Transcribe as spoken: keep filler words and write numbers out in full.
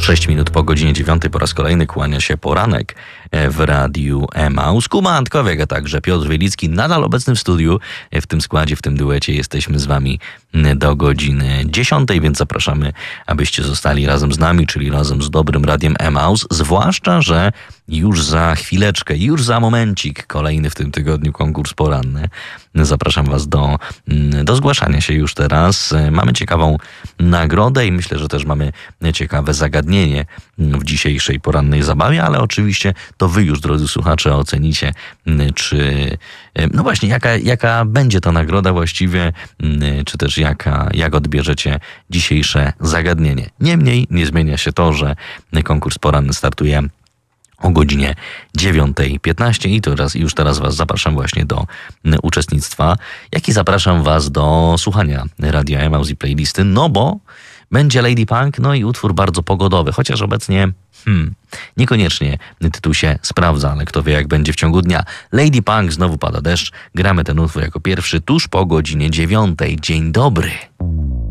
sześć minut po godzinie dziewiątej po raz kolejny kłania się poranek w Radiu Emaus. Kuba Antkowiak, a także Piotr Wielicki, nadal obecny w studiu. W tym składzie, w tym duecie jesteśmy z wami do godziny dziesiątej, więc zapraszamy, abyście zostali razem z nami, czyli razem z dobrym Radiem Emaus. Zwłaszcza, że już za chwileczkę, już za momencik kolejny w tym tygodniu konkurs poranny. Zapraszam was do, do zgłaszania się już teraz. Mamy ciekawą nagrodę i myślę, że też mamy ciekawe zagadnienie w dzisiejszej porannej zabawie, ale oczywiście to wy już, drodzy słuchacze, ocenicie, czy no właśnie, jaka, jaka będzie ta nagroda właściwie, czy też jaka, jak odbierzecie dzisiejsze zagadnienie. Niemniej nie zmienia się to, że konkurs poranny startuje o godzinie dziewiątej piętnaście i teraz, już teraz was zapraszam właśnie do uczestnictwa, jak i zapraszam was do słuchania Radia Emaus i playlisty, no bo będzie Lady Punk, no i utwór bardzo pogodowy, chociaż obecnie hmm, niekoniecznie tytuł się sprawdza, ale kto wie jak będzie w ciągu dnia. Lady Punk, znowu pada deszcz, gramy ten utwór jako pierwszy tuż po godzinie dziewiątej. Dzień dobry.